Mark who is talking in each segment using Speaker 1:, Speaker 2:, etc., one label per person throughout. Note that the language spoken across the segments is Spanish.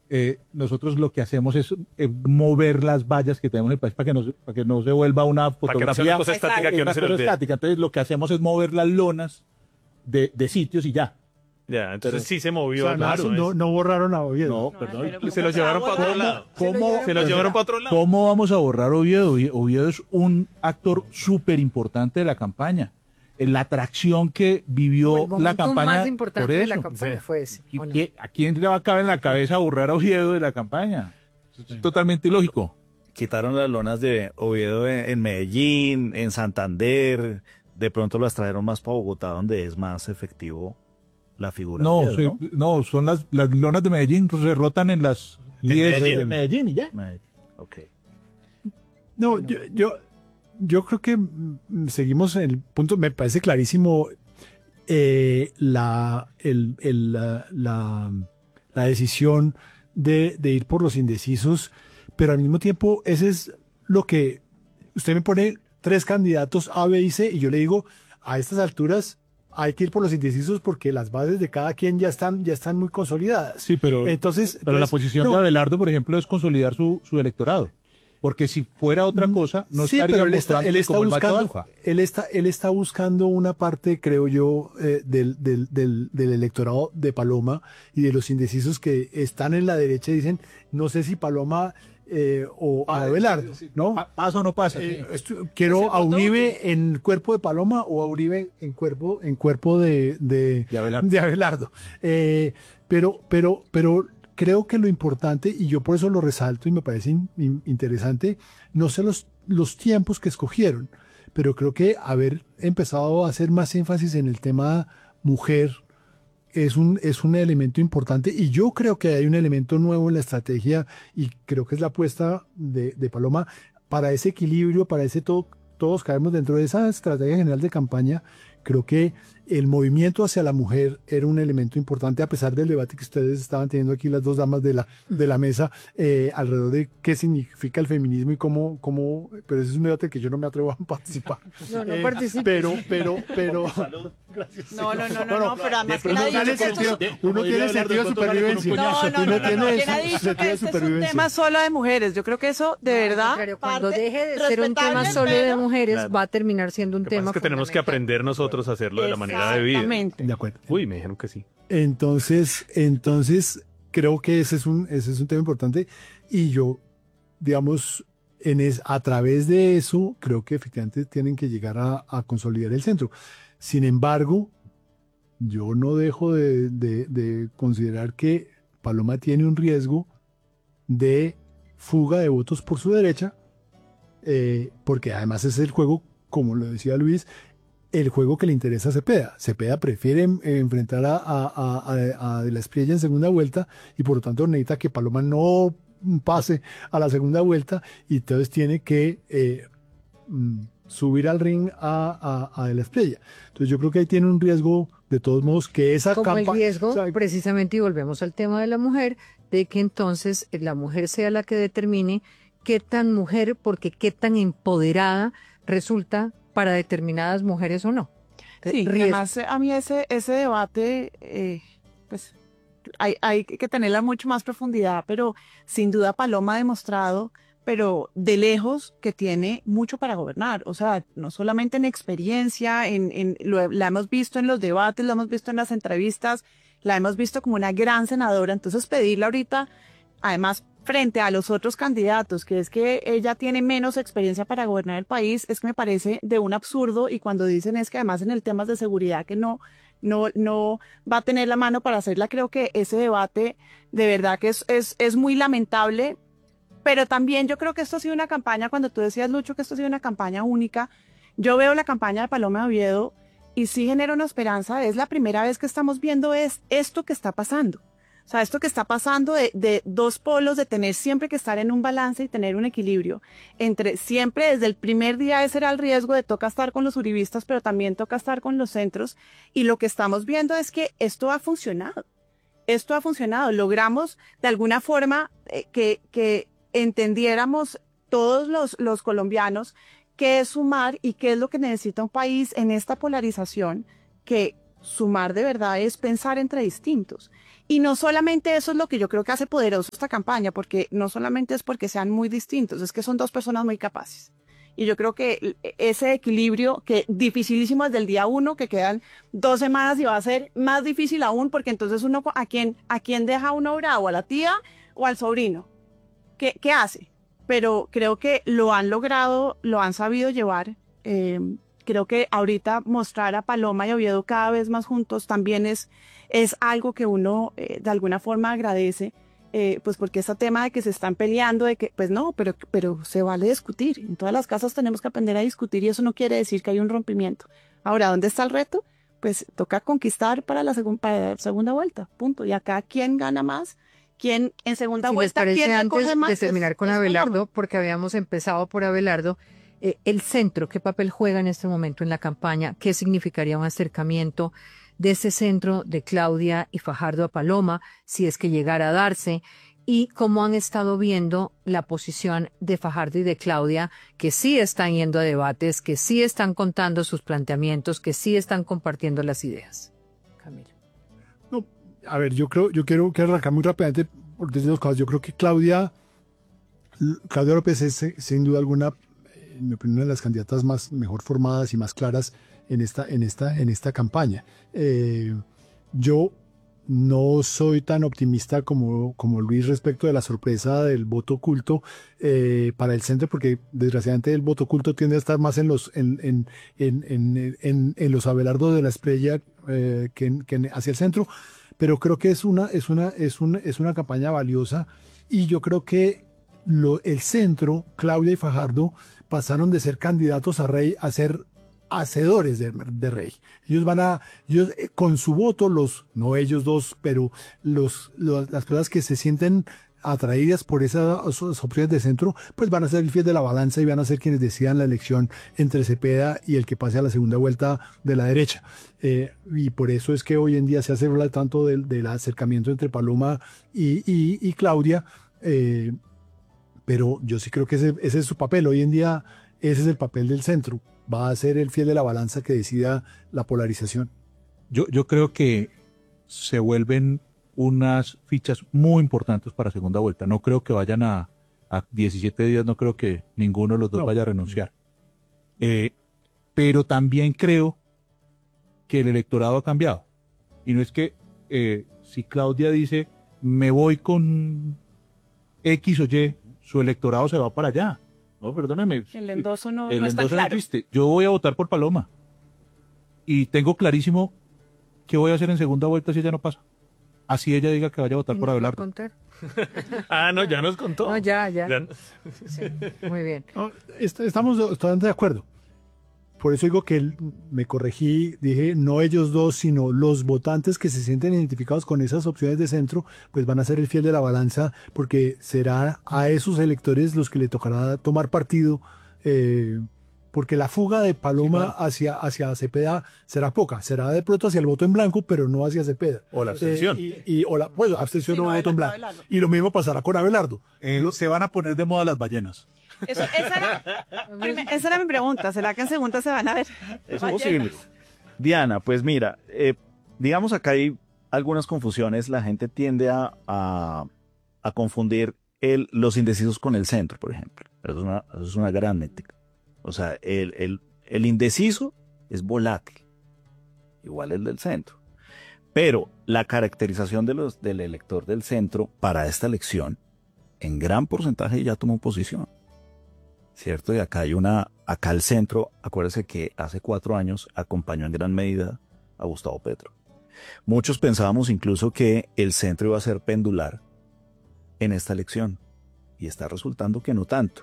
Speaker 1: nosotros lo que hacemos es mover las vallas que tenemos en el país para que no se vuelva una fotografía.
Speaker 2: Para que no sea una cosa estática que uno se le olvide.
Speaker 1: Entonces lo que hacemos es mover las lonas de sitios y ya.
Speaker 2: Ya, entonces sí se movió.
Speaker 3: O sea,
Speaker 2: claro,
Speaker 3: no borraron a Oviedo.
Speaker 1: No, perdón.
Speaker 2: Se lo llevaron para otro lado. Se lo llevaron para otro lado.
Speaker 1: ¿Cómo vamos a borrar Oviedo? Oviedo es un actor súper importante de la campaña. La atracción que vivió la campaña.
Speaker 4: Más importante
Speaker 1: por eso.
Speaker 4: de la campaña fue ese. ¿O no?
Speaker 1: ¿A quién le va a caber en la cabeza borrar a Oviedo de la campaña? Es totalmente ilógico.
Speaker 5: Quitaron las lonas de Oviedo en Medellín, en Santander, de pronto las trajeron más para Bogotá, donde es más efectivo la figura.
Speaker 1: No,
Speaker 5: Oviedo,
Speaker 1: no, son las lonas de Medellín, se rotan en las 10 de Medellín y ya.
Speaker 5: Ok.
Speaker 3: No, yo creo que seguimos en el punto, me parece clarísimo la decisión de ir por los indecisos, pero al mismo tiempo ese es lo que usted me pone 3 candidatos A, B y C y yo le digo, a estas alturas hay que ir por los indecisos porque las bases de cada quien ya están muy consolidadas.
Speaker 1: Sí, pero la posición de Abelardo, por ejemplo, es consolidar su electorado. Porque si fuera otra cosa, no
Speaker 3: sí,
Speaker 1: estaría
Speaker 3: pero él está buscando una parte, creo yo, del electorado de Paloma y de los indecisos que están en la derecha y dicen, no sé si Paloma o a Abelardo, ¿no?
Speaker 1: ¿Pasa o no pasa?
Speaker 3: Quiero a Uribe en cuerpo de Paloma o a Uribe en cuerpo de Abelardo. Pero creo que lo importante, y yo por eso lo resalto y me parece interesante, no sé los tiempos que escogieron, pero creo que haber empezado a hacer más énfasis en el tema mujer es un elemento importante y yo creo que hay un elemento nuevo en la estrategia y creo que es la apuesta de Paloma para ese equilibrio, para ese todos caemos dentro de esa estrategia general de campaña. Creo que el movimiento hacia la mujer era un elemento importante a pesar del debate que ustedes estaban teniendo aquí las 2 damas de la mesa alrededor de qué significa el feminismo y cómo pero ese es un debate que yo no me atrevo a participar.
Speaker 4: No participo.
Speaker 3: Pero
Speaker 6: gracias. No, pero además que
Speaker 3: uno tiene sentido de supervivencia.
Speaker 6: ¿Quién ha dicho que este es un tema solo de mujeres? Yo creo que eso de verdad
Speaker 4: cuando deje de ser un tema solo de mujeres va a terminar siendo un tema
Speaker 2: es que tenemos que aprender nosotros a hacerlo de la manera de vida.
Speaker 3: De acuerdo.
Speaker 2: Uy, me dijeron que sí.
Speaker 3: Entonces creo que ese es un tema importante y yo, digamos, a través de eso, creo que efectivamente tienen que llegar a consolidar el centro. Sin embargo, yo no dejo de considerar que Paloma tiene un riesgo de fuga de votos por su derecha, porque además es el juego, como lo decía Luis, el juego que le interesa a Cepeda. Cepeda prefiere enfrentar a De la Espriella en segunda vuelta y por lo tanto necesita que Paloma no pase a la segunda vuelta y entonces tiene que subir al ring a De la Espriella. Entonces yo creo que ahí tiene un riesgo de todos modos que esa
Speaker 4: como el riesgo, precisamente, y volvemos al tema de la mujer, de que entonces la mujer sea la que determine qué tan mujer, porque qué tan empoderada resulta para determinadas mujeres o no.
Speaker 6: Sí, además a mí ese debate, pues hay que tenerla mucho más profundidad, pero sin duda Paloma ha demostrado, pero de lejos, que tiene mucho para gobernar. O sea, no solamente en experiencia, la hemos visto en los debates, la hemos visto en las entrevistas, la hemos visto como una gran senadora. Entonces pedirle ahorita, además, frente a los otros candidatos, que es que ella tiene menos experiencia para gobernar el país, es que me parece de un absurdo. Y cuando dicen es que además en el temas de seguridad que no va a tener la mano para hacerla, creo que ese debate de verdad que es muy lamentable. Pero también yo creo que esto ha sido una campaña, cuando tú decías, Lucho, que esto ha sido una campaña única, yo veo la campaña de Paloma de Oviedo y sí genera una esperanza. Es la primera vez que estamos viendo esto que está pasando. O sea, esto que está pasando de 2 polos, de tener siempre que estar en un balance y tener un equilibrio entre siempre, desde el primer día ese era el riesgo de toca estar con los uribistas, pero también toca estar con los centros. Y lo que estamos viendo es que esto ha funcionado. Esto ha funcionado. Logramos de alguna forma que entendiéramos todos los colombianos qué es sumar y qué es lo que necesita un país en esta polarización, que sumar de verdad es pensar entre distintos. Y no solamente eso es lo que yo creo que hace poderoso esta campaña, porque no solamente es porque sean muy distintos, es que son dos personas muy capaces. Y yo creo que ese equilibrio, que dificilísimo desde el día 1, que quedan 2 semanas y va a ser más difícil aún, porque entonces uno, ¿a quién deja uno bravo? ¿A la tía o al sobrino? ¿Qué hace? Pero creo que lo han logrado, lo han sabido llevar. Creo que ahorita mostrar a Paloma y Oviedo cada vez más juntos también es algo que uno de alguna forma agradece, pues porque ese tema de que se están peleando, de que, pues no, pero se vale discutir. En todas las casas tenemos que aprender a discutir y eso no quiere decir que hay un rompimiento. Ahora, ¿dónde está el reto? Pues toca conquistar para la segunda vuelta, punto. Y acá, ¿quién gana más? ¿Quién en segunda
Speaker 4: Si
Speaker 6: vuelta?
Speaker 4: les parece,
Speaker 6: ¿Quién
Speaker 4: antes
Speaker 6: recoge más?
Speaker 4: de terminar con
Speaker 6: Es
Speaker 4: Abelardo, porque habíamos empezado por Abelardo, el centro, ¿qué papel juega en este momento en la campaña? ¿Qué significaría un acercamiento de ese centro de Claudia y Fajardo a Paloma, si es que llegara a darse? Y cómo han estado viendo la posición de Fajardo y de Claudia, que sí están yendo a debates, que sí están contando sus planteamientos, que sí están compartiendo las ideas. Camilo.
Speaker 3: No, a ver, yo quiero que arrancar muy rápidamente por decir dos cosas. Yo creo que Claudia López es sin duda alguna, en mi opinión, una de las candidatas mejor formadas y más claras en esta campaña. Yo no soy tan optimista como Luis respecto de la sorpresa del voto oculto para el centro, porque desgraciadamente el voto oculto tiende a estar más en los Abelardo de la Espriella que hacia el centro, pero creo que es una campaña valiosa y yo creo que el centro, Claudia y Fajardo, pasaron de ser candidatos a rey a ser hacedores de rey. Ellos con su voto, no ellos dos, pero las personas que se sienten atraídas por esas opciones de centro, pues van a ser el fiel de la balanza y van a ser quienes decidan la elección entre Cepeda y el que pase a la segunda vuelta de la derecha. Y por eso es que hoy en día se hace hablar tanto del acercamiento entre Paloma y Claudia, pero yo sí creo que ese es su papel. Hoy en día ese es el papel del centro. Va a ser el fiel de la balanza que decida la polarización.
Speaker 1: Yo creo que se vuelven unas fichas muy importantes para segunda vuelta. No creo que vayan a 17 días, no creo que ninguno de los dos vaya a renunciar. Pero también creo que el electorado ha cambiado. Y no es que si Claudia dice, me voy con X o Y, su electorado se va para allá. No, perdóname.
Speaker 6: El endoso no
Speaker 1: El
Speaker 6: está
Speaker 1: endoso
Speaker 6: claro.
Speaker 1: no existe. Yo voy a votar por Paloma. Y tengo clarísimo qué voy a hacer en segunda vuelta si ella no pasa. Así ella diga que vaya a votar por Abelardo.
Speaker 2: No, ya nos contó.
Speaker 4: No, ya. Sí, muy bien.
Speaker 3: No, estamos totalmente de acuerdo. Por eso digo que me corregí, dije no ellos dos, sino los votantes que se sienten identificados con esas opciones de centro, pues van a ser el fiel de la balanza, porque será a esos electores los que le tocará tomar partido, porque la fuga de Paloma hacia Cepeda será poca, será de pronto hacia el voto en blanco, pero no hacia Cepeda.
Speaker 2: O la abstención.
Speaker 3: Pues abstención o voto en blanco.
Speaker 6: Abelardo.
Speaker 3: Y lo mismo pasará con Abelardo.
Speaker 1: Se van a poner de moda las ballenas.
Speaker 6: Esa era mi pregunta. ¿Será que en segunda se van a ver?
Speaker 5: Es posible. Diana, pues mira, digamos acá hay algunas confusiones. La gente tiende a confundir los indecisos con el centro, por ejemplo. Eso es una gran métrica. O sea, el indeciso es volátil, igual el del centro. Pero la caracterización del elector del centro para esta elección, en gran porcentaje ya tomó posición. ¿Cierto? Y acá el centro, acuérdense que hace 4 años acompañó en gran medida a Gustavo Petro. Muchos pensábamos incluso que el centro iba a ser pendular en esta elección. Y está resultando que no tanto.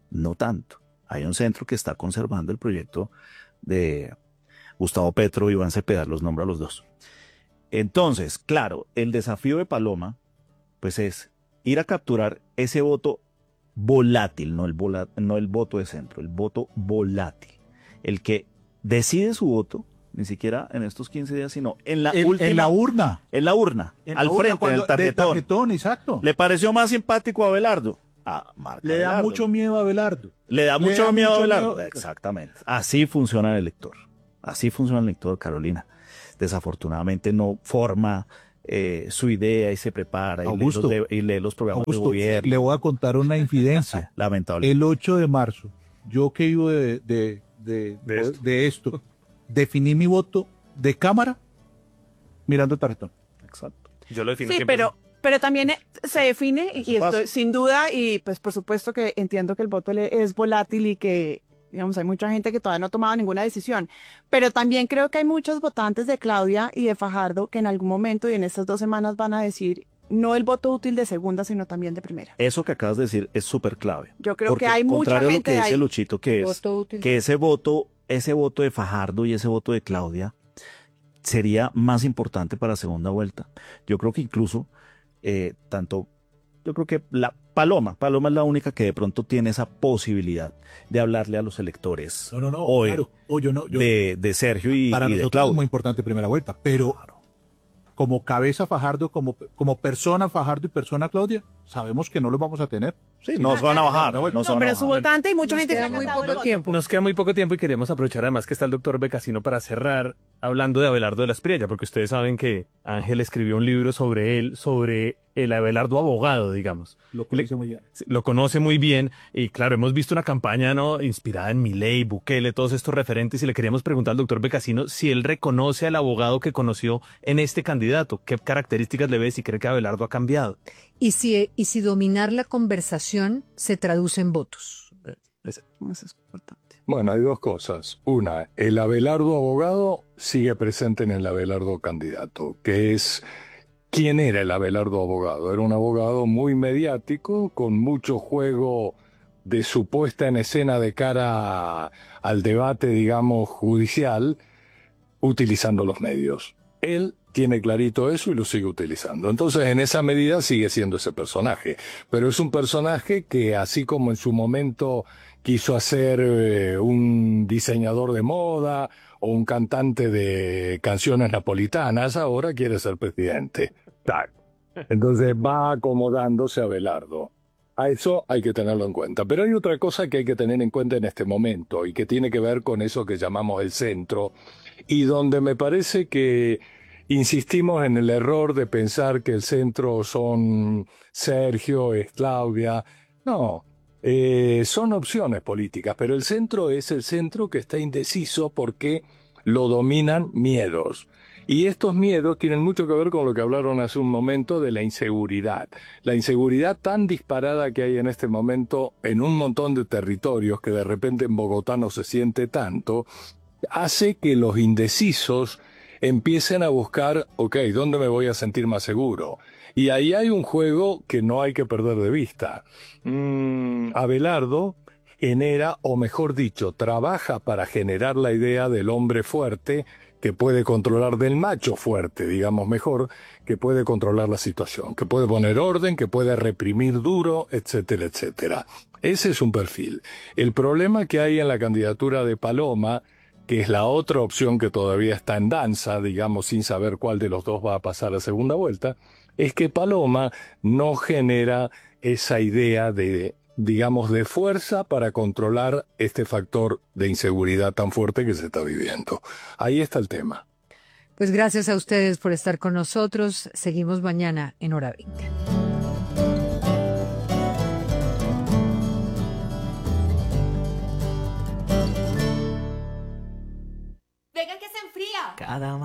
Speaker 5: Hay un centro que está conservando el proyecto de Gustavo Petro y Iván Cepeda, los nombra a los dos. Entonces, claro, el desafío de Paloma, pues es ir a capturar ese voto volátil, no el voto de centro, el voto volátil. El que decide su voto, ni siquiera en estos 15 días, sino en la urna. Al frente del tarjetón.
Speaker 1: Exacto.
Speaker 5: ¿Le pareció más simpático a Abelardo?
Speaker 1: Le da mucho miedo a Abelardo.
Speaker 5: Le da mucho miedo a Abelardo. Exactamente. Así funciona el elector. Carolina. Desafortunadamente no forma su idea y se prepara
Speaker 1: Augusto,
Speaker 5: y lee los programas de
Speaker 1: Augusto,
Speaker 5: gobierno.
Speaker 1: le voy a contar una infidencia.
Speaker 5: Lamentable.
Speaker 1: El 8 de marzo, yo que vivo de esto, definí mi voto de cámara mirando el tarjetón.
Speaker 5: Exacto.
Speaker 2: Yo lo defino
Speaker 6: Sí,
Speaker 2: siempre.
Speaker 6: pero también se define, y
Speaker 5: Paso.
Speaker 6: estoy sin duda, y pues por supuesto que entiendo que el voto es volátil y que, digamos, hay mucha gente que todavía no ha tomado ninguna decisión, pero también creo que hay muchos votantes de Claudia y de Fajardo que en algún momento y en estas 2 semanas van a decir no el voto útil de segunda, sino también de primera.
Speaker 5: Eso que acabas de decir es súper clave.
Speaker 6: Yo creo
Speaker 5: Porque
Speaker 6: que hay mucha
Speaker 5: contrario a lo
Speaker 6: gente
Speaker 5: que dice
Speaker 6: ahí.
Speaker 5: Luchito, que es
Speaker 4: Voto útil.
Speaker 5: que ese voto de Fajardo y ese voto de Claudia sería más importante para segunda vuelta. Yo creo que incluso yo creo que Paloma es la única que de pronto tiene esa posibilidad de hablarle a los electores
Speaker 1: No,
Speaker 5: Hoy,
Speaker 1: claro. Yo no,
Speaker 5: de Sergio y
Speaker 1: para
Speaker 5: de
Speaker 1: nosotros es
Speaker 5: Claudia.
Speaker 1: muy importante primera vuelta, pero como cabeza Fajardo, como persona Fajardo y persona Claudia, sabemos que no los vamos a tener.
Speaker 5: Sí, no se van a bajar.
Speaker 1: No,
Speaker 5: no se
Speaker 6: No,
Speaker 5: van a
Speaker 6: pero su
Speaker 5: bajar.
Speaker 6: votante y mucha
Speaker 4: Nos
Speaker 6: gente
Speaker 4: queda
Speaker 6: que ha
Speaker 4: muy
Speaker 6: cantado el
Speaker 4: poco
Speaker 6: voto.
Speaker 4: tiempo.
Speaker 2: Nos queda muy poco tiempo y queremos aprovechar además que está el doctor Becasino para cerrar hablando de Abelardo de la Espriella, porque ustedes saben que Ángel escribió un libro sobre él, sobre el Abelardo abogado, digamos.
Speaker 1: Lo conoce muy bien.
Speaker 2: Lo conoce muy bien y claro, hemos visto una campaña no inspirada en Milei, Bukele, todos estos referentes y le queríamos preguntar al doctor Becasino si él reconoce al abogado que conoció en este candidato, qué características le ve, si cree que Abelardo ha cambiado.
Speaker 4: Y si dominar la conversación se traduce en votos.
Speaker 6: Eso es importante.
Speaker 7: Bueno, hay dos cosas. Una, el Abelardo abogado sigue presente en el Abelardo candidato, que es quién era el Abelardo abogado. Era un abogado muy mediático, con mucho juego de su puesta en escena de cara al debate, digamos, judicial, utilizando los medios. Él tiene clarito eso y lo sigue utilizando. Entonces, en esa medida sigue siendo ese personaje. Pero es un personaje que, así como en su momento quiso hacer un diseñador de moda o un cantante de canciones napolitanas, ahora quiere ser presidente. Tac. Entonces va acomodándose a Abelardo. A eso hay que tenerlo en cuenta. Pero hay otra cosa que hay que tener en cuenta en este momento y que tiene que ver con eso que llamamos el centro y donde me parece que insistimos en el error de pensar que el centro son Sergio, es Claudia. No. Son opciones políticas, pero el centro es el centro que está indeciso porque lo dominan miedos. Y estos miedos tienen mucho que ver con lo que hablaron hace un momento de la inseguridad. La inseguridad tan disparada que hay en este momento en un montón de territorios, que de repente en Bogotá no se siente tanto, hace que los indecisos empiecen a buscar, ok, ¿dónde me voy a sentir más seguro? Y ahí hay un juego que no hay que perder de vista. Abelardo genera, o mejor dicho, trabaja para generar la idea del hombre fuerte que puede controlar, del macho fuerte, digamos mejor, que puede controlar la situación, que puede poner orden, que puede reprimir duro, etcétera, etcétera. Ese es un perfil. El problema que hay en la candidatura de Paloma, que es la otra opción que todavía está en danza, digamos, sin saber cuál de los dos va a pasar a segunda vuelta, es que Paloma no genera esa idea de, digamos, de fuerza para controlar este factor de inseguridad tan fuerte que se está viviendo. Ahí está el tema.
Speaker 4: Pues gracias a ustedes por estar con nosotros. Seguimos mañana en Hora 20.
Speaker 8: Venga que se enfría.
Speaker 9: Cada